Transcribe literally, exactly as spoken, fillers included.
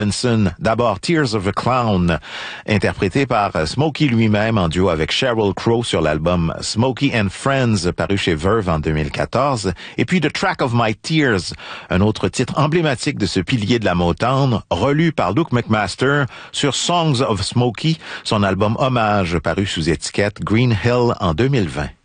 Robinson. D'abord, Tears of a Clown, interprété par Smokey lui-même en duo avec Sheryl Crow sur l'album Smokey and Friends, paru chez Verve en deux mille quatorze. Et puis The Track of My Tears, un autre titre emblématique de ce pilier de la Motown, relu par Luke McMaster sur Songs of Smokey, son album hommage paru sous étiquette Green Hill en deux mille vingt.